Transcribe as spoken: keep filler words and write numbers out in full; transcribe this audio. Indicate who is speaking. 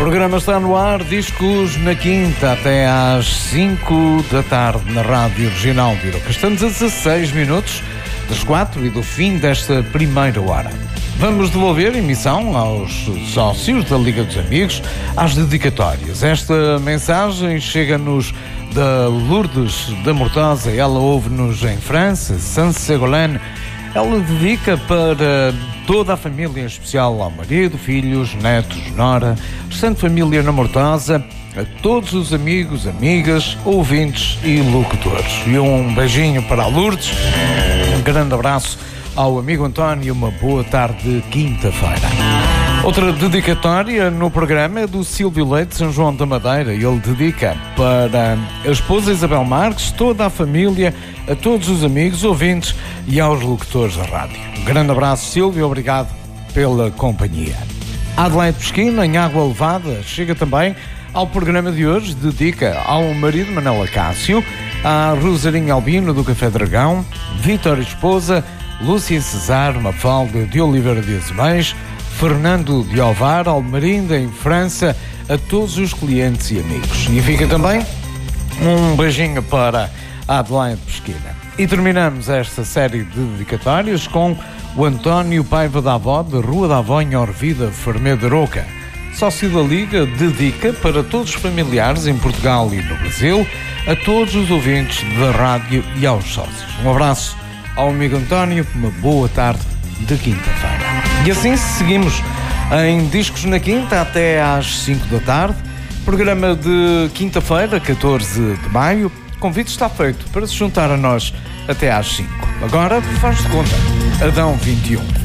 Speaker 1: programa está no ar, discos na quinta até às cinco da tarde na Rádio Regional de Iroca. Estamos a dezasseis minutos das quatro e do fim desta primeira hora. Vamos devolver emissão aos sócios da Liga dos Amigos, às dedicatórias. Esta mensagem chega-nos da Lourdes da Mortosa. Ela ouve-nos em França, Saint-Ségolène. Ela dedica para toda a família, em especial ao marido, filhos, netos, nora, restante família na Mortosa, a todos os amigos, amigas, ouvintes e locutores. E um beijinho para a Lourdes, um grande abraço ao amigo António e uma boa tarde de quinta-feira. Outra dedicatória no programa é do Silvio Leite, São João da Madeira. Ele dedica para a esposa Isabel Marques, toda a família, a todos os amigos, ouvintes e aos locutores da rádio. Um grande abraço, Silvio, obrigado pela companhia. Adelaide Pesquina, em Água Levada, chega também ao programa de hoje, dedica ao marido Manela Cássio, à Rosarinha Albino do Café Dragão, Vítor Esposa, Lúcia Cesar, Mafalda de Oliveira de Azeméis, Fernando de Ovar, Almerinda em França, a todos os clientes e amigos. E fica também um beijinho para a Adelaide Pesquina. E terminamos esta série de dedicatórios com o António Paiva da Avó, de Rua da Avó, em Orvida, Fermé de Roca. Sócio da Liga, dedica para todos os familiares em Portugal e no Brasil, a todos os ouvintes da rádio e aos sócios. Um abraço ao amigo António, uma boa tarde de quinta-feira. E assim seguimos em Discos na Quinta até às cinco da tarde. Programa de quinta-feira, catorze de maio. O convite está feito para se juntar a nós até às cinco. Agora, faz de conta, Adão vinte e um.